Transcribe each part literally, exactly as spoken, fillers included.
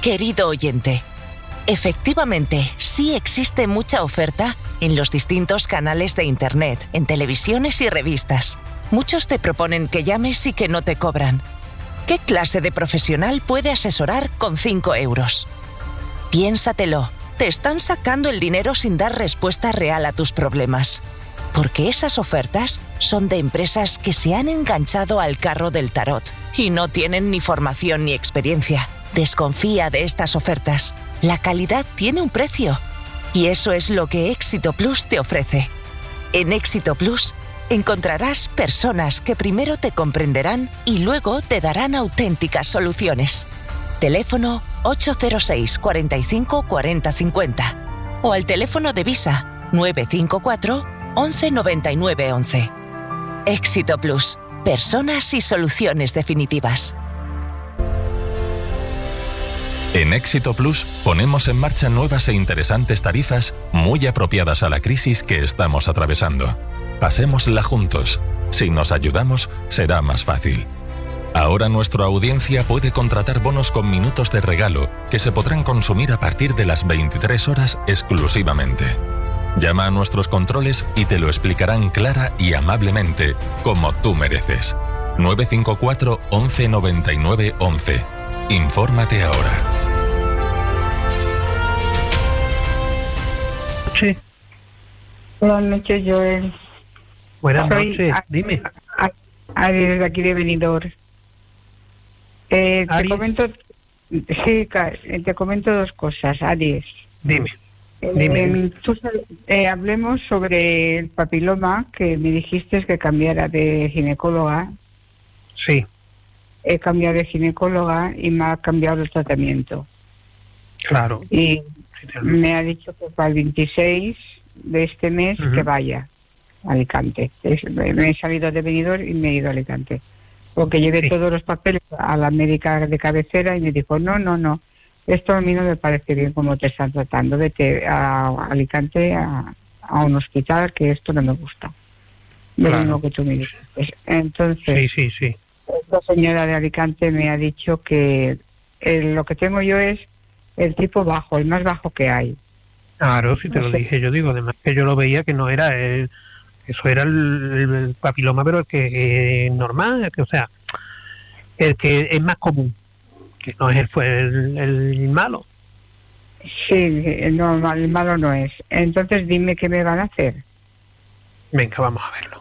Querido oyente, efectivamente, sí existe mucha oferta en los distintos canales de Internet, en televisiones y revistas. Muchos te proponen que llames y que no te cobran. ¿Qué clase de profesional puede asesorar con cinco euros? Piénsatelo, te están sacando el dinero sin dar respuesta real a tus problemas. Porque esas ofertas son de empresas que se han enganchado al carro del tarot y no tienen ni formación ni experiencia. Desconfía de estas ofertas. La calidad tiene un precio. Y eso es lo que Éxito Plus te ofrece. En Éxito Plus encontrarás personas que primero te comprenderán y luego te darán auténticas soluciones. Teléfono ocho cero seis, cuarenta y cinco, cuarenta, cincuenta o al teléfono de Visa nueve cinco cuatro, once, noventa y nueve, once. Éxito Plus. Personas y soluciones definitivas. En Éxito Plus ponemos en marcha nuevas e interesantes tarifas muy apropiadas a la crisis que estamos atravesando. Pasémosla juntos. Si nos ayudamos, será más fácil. Ahora nuestra audiencia puede contratar bonos con minutos de regalo que se podrán consumir a partir de las veintitrés horas exclusivamente. Llama a nuestros controles y te lo explicarán clara y amablemente, como tú mereces. nueve cinco cuatro, once, noventa y nueve, once. Infórmate ahora. Sí. Buenas noches, Joel. Buenas Soy noches, a- dime. a- Ari, desde aquí de Benidorm. Eh, te Ari. comento, sí, ca- te comento dos cosas, Aries. Dime. Eh, Dime. eh, tú sab- eh, hablemos sobre el papiloma, que me dijiste que cambiara de ginecóloga. Sí, He cambiado de ginecóloga y me ha cambiado el tratamiento. claro. Y Sí, te- me ha dicho que para el veintiséis de este mes Ujú. que vaya a Alicante. Es- me me he salido de Benidorm y me he ido a Alicante. Porque llevé Sí. todos los papeles a la médica de cabecera y me dijo, no, no, no, esto a mí no me parece bien como te están tratando, vete a Alicante a, a un hospital, que esto no me gusta. Lo Claro. mismo que tú me dices. Entonces, sí, sí, sí. esta señora de Alicante me ha dicho que eh, lo que tengo yo es el tipo bajo, el más bajo que hay. Claro, si te No lo sé. dije yo, digo, además que yo lo veía que no era el, eso era el, el- el papiloma, pero el que es normal, el que, o sea, el que es más común, que no es el, fue el, el malo. Sí, el, normal, el malo no es. Entonces dime qué me van a hacer. Venga, vamos a verlo.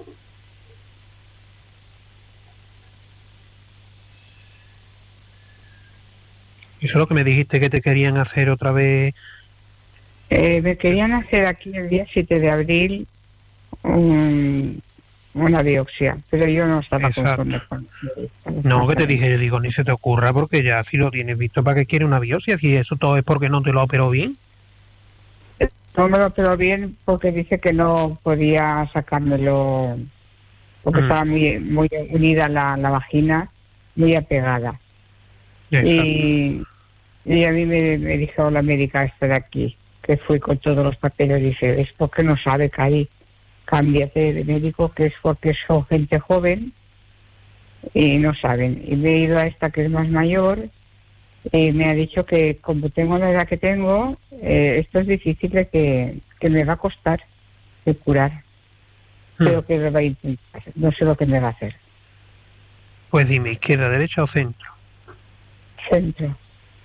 Eso es lo que me dijiste que te querían hacer otra vez. Eh, me querían hacer aquí el día siete de abril un- una biopsia, pero yo no estaba Exacto. conforme con... No, que te dije, yo digo, ni se te ocurra, porque ya si lo tienes visto, ¿para qué quiere una biopsia? Si eso todo es porque no te lo operó bien. No me lo operó bien porque dice que no podía sacármelo, porque Mm. estaba muy muy unida la, la vagina, muy apegada. Exacto. Y, y a mí me, me dijo la médica esta de aquí, que fui con todos los papeles, dice, es porque no sabe, Cari, cámbiate de médico, que es porque son gente joven y no saben. Y me he ido a esta que es más mayor y me ha dicho que como tengo la edad que tengo, eh, esto es difícil de que, que me va a costar de curar. Mm. Pero que lo va a intentar, no sé lo que me va a hacer. Pues dime, izquierda, derecha o centro. Centro.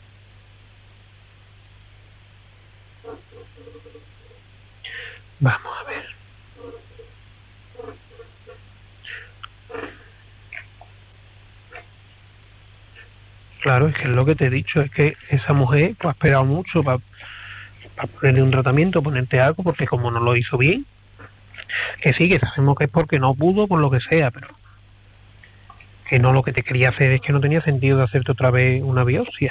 Vamos a ver. Claro, es que es lo que te he dicho, es que esa mujer pues, ha esperado mucho para ponerle un tratamiento, ponerte algo, porque como no lo hizo bien, que sí, que sabemos que es porque no pudo, por lo que sea, pero que no, lo que te quería hacer es que no tenía sentido de hacerte otra vez una biopsia.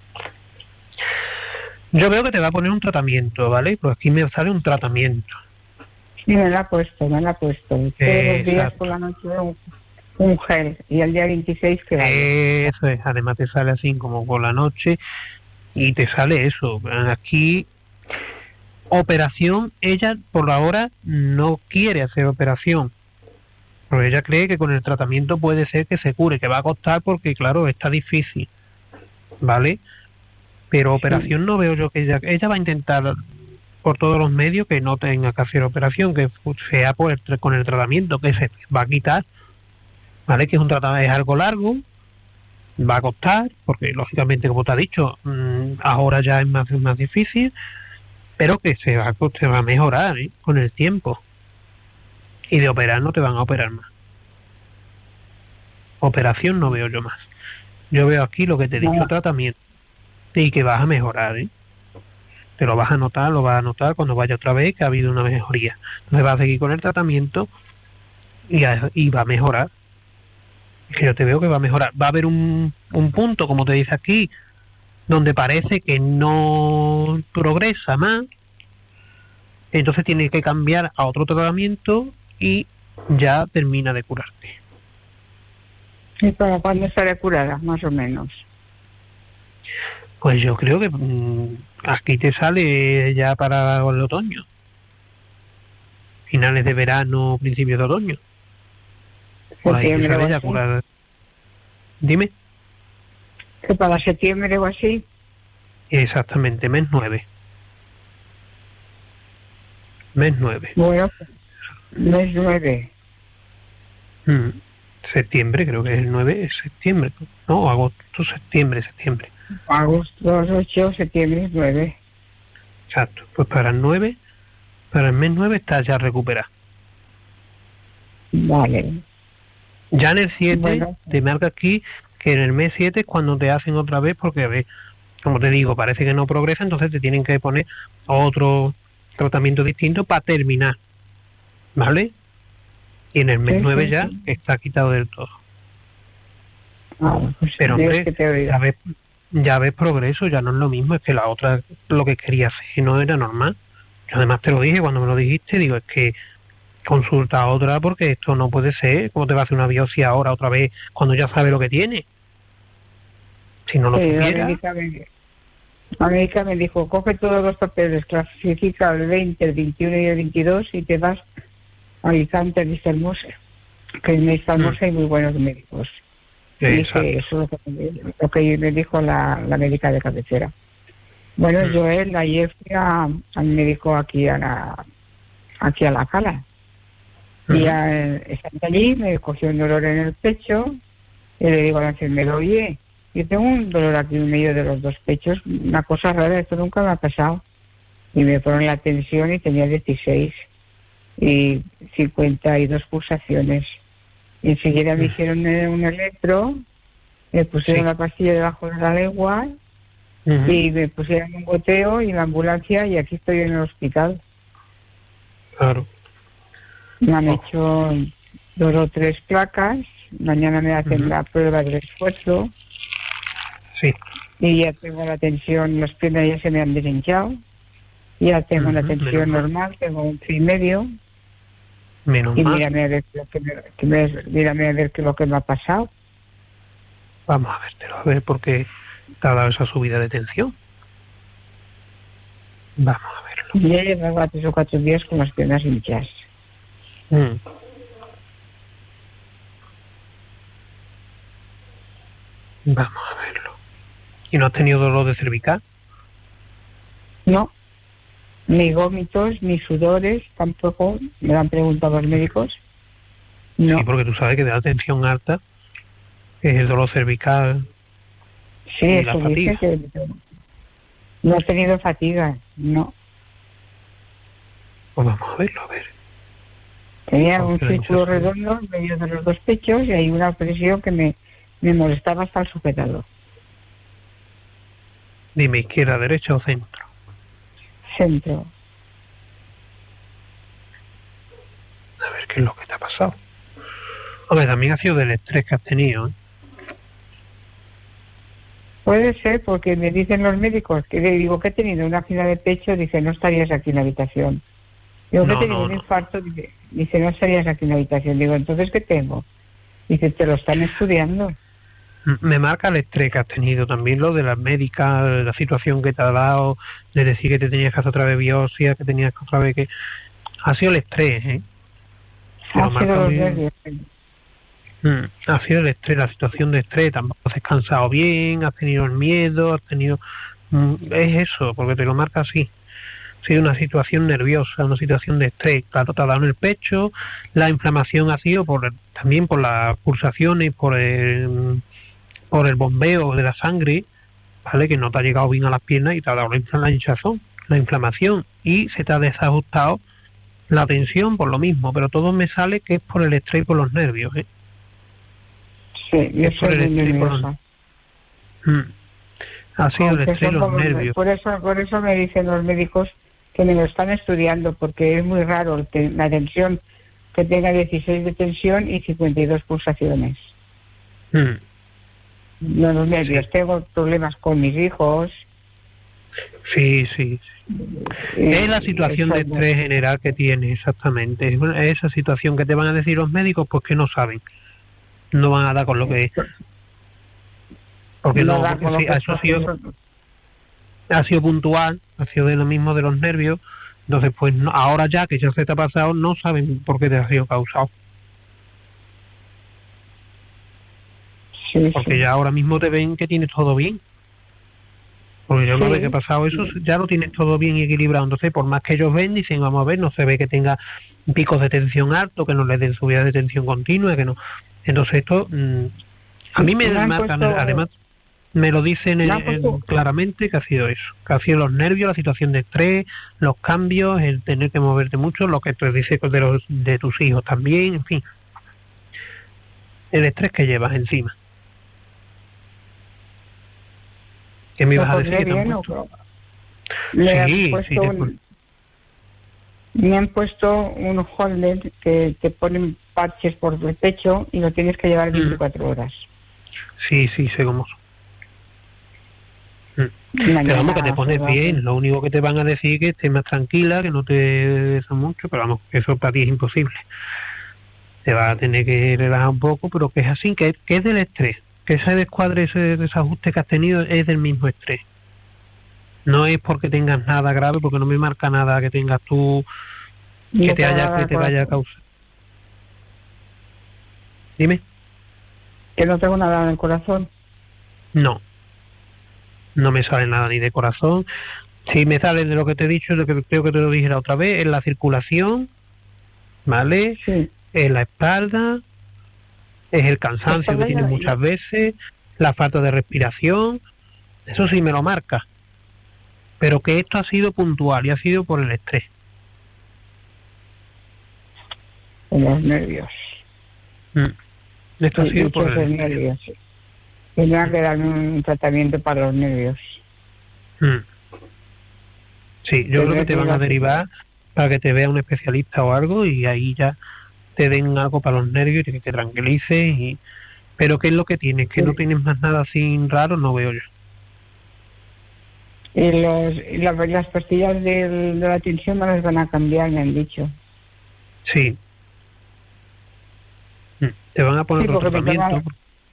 Yo veo que te va a poner un tratamiento, ¿vale? Pues aquí me sale un tratamiento. Sí, me la ha puesto, me la ha puesto. Todos los días Exacto. por la noche un, un gel y el día veintiséis que vaya. Eso es, además te sale así como por la noche y te sale eso. Aquí, operación, ella por ahora no quiere hacer operación, porque ella cree que con el tratamiento puede ser que se cure, que va a costar porque claro, está difícil, ¿vale? Pero operación no veo yo que ella... Ella va a intentar por todos los medios que no tenga que hacer operación, que sea por el, con el tratamiento que se va a quitar, ¿vale? Que es un tratamiento, es algo largo, va a costar, porque lógicamente, como te ha dicho, mmm, ahora ya es más, más difícil, pero que se va, se va a mejorar, ¿eh? Con el tiempo. Y de operar no te van a operar más. Operación no veo yo más. Yo veo aquí lo que te he dicho, tratamiento. Y que vas a mejorar, ¿eh? Te lo vas a notar, lo vas a notar cuando vaya otra vez que ha habido una mejoría. Entonces vas a seguir con el tratamiento y, a, y va a mejorar. Es que yo te veo que va a mejorar. Va a haber un, un punto, como te dice aquí, donde parece que no progresa más. Entonces tienes que cambiar a otro tratamiento y ya termina de curarte. ¿Y para cuándo estaré curada, más o menos? Pues yo creo que mmm, aquí te sale ya para el otoño. Finales de verano, principios de otoño. Por ahí te sale ya curada. Dime. ¿Que para septiembre o así? Exactamente, mes nueve. Mes nueve. Bueno, mes nueve. Mm, septiembre, creo que es el nueve, es septiembre. No, agosto, septiembre, septiembre. Agosto ocho, septiembre nueve. Exacto, pues para el nueve, para el mes nueve está ya recuperado. Vale. Ya en el siete, bueno, te marca aquí que en el mes siete es cuando te hacen otra vez, porque a ver, como te digo, parece que no progresa, entonces te tienen que poner otro tratamiento distinto para terminar, ¿vale? Y en el mes sí, nueve sí, ya sí. Está quitado del todo. Ah, pues pero hombre, que ya ves, ya ves progreso, ya no es lo mismo, es que la otra lo que quería hacer no era normal. Yo además te lo dije cuando me lo dijiste, digo, es que consulta a otra porque esto no puede ser. ¿Cómo te va a hacer una biopsia ahora otra vez cuando ya sabe lo que tiene? Si no lo sí, supiera. La médica, me, la médica me dijo, coge todos los papeles, clasifica el veinte, el veintiuno y el veintidós y te vas a Alicante, a Vista Hermosa, que en Vista Hermosa mm. hay muy buenos médicos. Y dije, eso es lo que, lo que me dijo la, la médica de cabecera. Bueno, mm. yo él ayer fui a, al médico aquí a la aquí a la Cala. Mm. Y a, estando allí me cogió un dolor en el pecho y le digo a la enfermera, oye, yo tengo un dolor aquí en medio de los dos pechos, una cosa rara, esto nunca me ha pasado. Y me ponen la tensión y tenía dieciséis y cincuenta y dos pulsaciones. Y enseguida me hicieron un electro, me pusieron sí. la pastilla debajo de la lengua uh-huh. y me pusieron un goteo y la ambulancia y aquí estoy en el hospital. Claro. Me han oh. hecho dos o tres placas, mañana me hacen uh-huh. la prueba del esfuerzo. Sí. Y ya tengo la tensión, las piernas ya se me han deshinchado. Ya tengo uh-huh. la tensión normal, tengo un y medio. Menos y mal. mírame a ver lo que me, que me, mírame a ver qué lo que me ha pasado. Vamos a vértelo, a ver por qué te ha dado esa subida de tensión. Vamos a verlo. Ya llevaba tres o cuatro días con las piernas hinchadas. Mm. Vamos a verlo. ¿Y no has tenido dolor de cervical? No. Ni vómitos, ni sudores, tampoco. Me lo han preguntado los médicos. No. Sí, porque tú sabes que de la tensión alta es el dolor cervical. Sí, y eso la fatiga. Que no he tenido fatiga, no. Pues vamos a verlo, a ver. Tenía un círculo redondo en medio de los dos pechos y hay una presión que me, me molestaba hasta el sujetador. Dime, izquierda, derecha o centro. Centro. A ver qué es lo que te ha pasado. Hombre, también ha sido del estrés que has tenido, ¿eh? Puede ser, porque me dicen los médicos que le digo que he tenido una angina de pecho, dice, no estarías aquí en la habitación. Digo, no, que he tenido no, un infarto, no. Dice, dice, no estarías aquí en la habitación. Digo, entonces, ¿qué tengo? Dice, te lo están estudiando. Me marca el estrés que has tenido, también lo de las médicas, la situación que te ha dado, de decir que te tenías que hacer otra vez biopsia, que tenías que otra vez que... Ha sido el estrés, ¿eh? Ha sido los nervios. Mm, ha sido el estrés, la situación de estrés, tampoco has descansado bien, has tenido el miedo, has tenido es eso, porque te lo marca así. Ha sido una situación nerviosa, una situación de estrés. Claro, te ha dado en el pecho, la inflamación ha sido por también por las pulsaciones, por el, por el bombeo de la sangre, ¿vale? Que no te ha llegado bien a las piernas y te ha dado la hinchazón, la inflamación, y se te ha desajustado la tensión por lo mismo, pero todo me sale que es por el estrés y por los nervios, ¿eh? Sí, yo es por soy el muy estrés y por los... nerviosa. Mm. Ha sido el Aunque estrés y son los como- nervios. Por eso, por eso me dicen los médicos que me lo están estudiando, porque es muy raro el que la tensión, que tenga dieciséis de tensión y cincuenta y dos pulsaciones. Mm. No, los nervios. Sí. Tengo problemas con mis hijos. Sí, sí, sí. y- Es la situación de eso, estrés general que tiene, exactamente. Es una- esa situación que te van a decir los médicos, pues que no saben. No van a dar con lo que es. Porque no, da porque con lo sí, que eso ha sido, eso- ha sido puntual, ha sido de lo mismo de los nervios. Entonces, pues no- ahora ya que ya se te ha pasado, no saben por qué te ha sido causado. sí, Porque sí. ya ahora mismo te ven que tienes todo bien. Porque ya una Sí. vez que ha pasado eso, ya lo tienes todo bien y equilibrado. Entonces, por más que ellos ven, dicen, vamos a ver, no se ve que tenga picos de tensión alto, que no le den subida de tensión continua, que no. Entonces, esto, mm, a mí me Me han marcan, puesto- además, me lo dicen Me en- han puesto- en- claramente que ha sido eso, que ha sido los nervios, la situación de estrés, los cambios, el tener que moverte mucho, lo que te dice de, los, de tus hijos también, en fin. El estrés que llevas encima. ¿Qué me ibas a ¿Lo decir? pondré que te han bien o puesto? cómo? Me han Sí, puesto sí, te un- pon- Me han puesto un holder que te ponen parches por el pecho y lo tienes que llevar Mm. veinticuatro horas. Sí, sí, sé cómo son. Mm. Mañana Pero vamos, que te pones se va a- bien. Lo único que te van a decir es que estés más tranquila, que no te eso mucho, pero vamos, que eso para ti es imposible. Te vas a tener que relajar un poco, pero que es así, que, que es del estrés. Que ese descuadre, ese desajuste que has tenido es del mismo estrés. No es porque tengas nada grave, porque no me marca nada que tengas tú que No te, haya, nada que te de vaya a corazón. causar. Dime. Que no tengo nada en el corazón. No. No me sale nada ni de corazón. Si me sale de lo que te he dicho, lo que creo que te lo dije la otra vez, es la circulación, ¿vale? Sí. Es la espalda, es el La cansancio espalda que tienes ya- muchas veces, la falta de respiración, eso sí me lo marca. Pero que esto ha sido puntual y ha sido por el estrés. En los nervios. Mm. Esto ha Sí, sido por muchos el estrés. nervios. Tenía que darme un tratamiento para los nervios. Mm. Sí, yo Pero creo que es te van a verdad que- derivar para que te vea un especialista o algo y ahí ya te den algo para los nervios y que te tranquilices. Y... Pero ¿qué es lo que tienes? Que Sí. no tienes más nada así raro, no veo yo. Y, los, y la- las pastillas del- de la tensión me las van a cambiar, me han dicho. Sí. Mm. Te van a poner Sí, otro porque me tratamiento.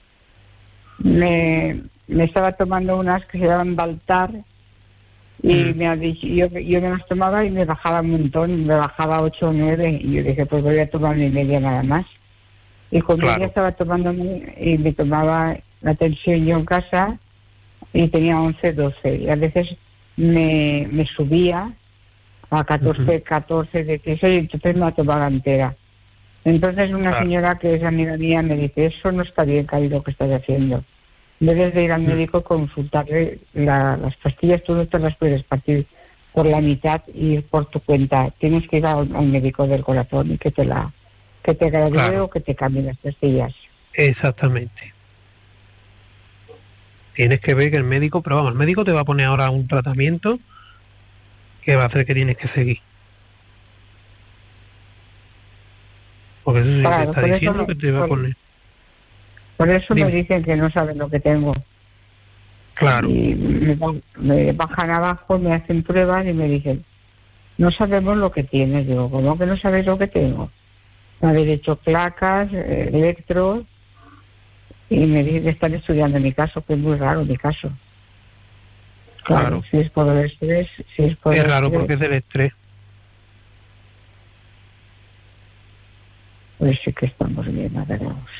Me, me estaba tomando unas que se llaman Baltar y Mm. me ha dicho, yo, yo me las tomaba y me bajaba un montón, me bajaba ocho o nueve y yo dije, pues voy a tomar mi media nada más. Y con Claro. media estaba tomando y me tomaba la tensión yo en casa y tenía once, doce y a veces me, me subía a catorce, Ujú. catorce, dieciséis y entonces me la tomaba entera. Entonces una Claro. señora que es amiga mía me dice, eso no está bien, Cari, lo que estás haciendo. Debes de ir al Mm. médico, consultarle la- las pastillas, tú no te las puedes partir por la mitad y ir por tu cuenta. Tienes que ir al, al médico del corazón y que te la que te gradúe Claro. o que te cambie las pastillas. Exactamente. Tienes que ver que el médico, pero vamos, el médico te va a poner ahora un tratamiento que va a hacer que tienes que seguir. Porque eso sí Claro, te está por eso diciendo no- que te va a por- poner. Por eso Dime. me dicen que no saben lo que tengo. Claro. Y me, ba- me bajan abajo, me hacen pruebas y me dicen, no sabemos lo que tienes. Digo, ¿cómo que no sabéis lo que tengo? Me habéis hecho placas, eh, electros, y me dicen que están estudiando mi caso, que es muy raro mi caso. Claro, Claro. si es por el estrés, si es por Es el raro estrés, porque es del estrés. pues sí que estamos bien, a ver, vamos.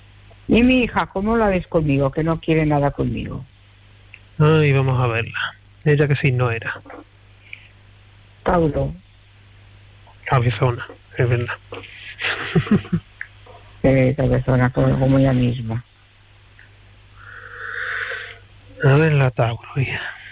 Y mi hija, ¿cómo la ves conmigo? Que no quiere nada conmigo. Ay, vamos a verla. ¿Ella qué signo era? Tauro. Cabezona, es verdad. Eh, cabezona, como, como ella misma. A ver la Tauro, hija.